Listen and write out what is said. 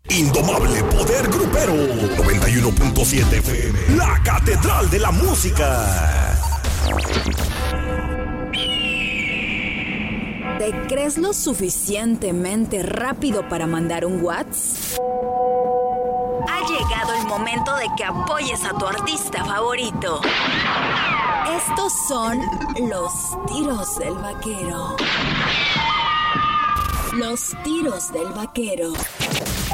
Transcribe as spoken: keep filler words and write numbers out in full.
Indomable poder grupero. noventa y uno punto siete F M. La catedral de la música. ¿Te crees lo suficientemente rápido para mandar un WhatsApp? Ha llegado el momento de que apoyes a tu artista favorito. Estos son los tiros del vaquero. Los tiros del vaquero.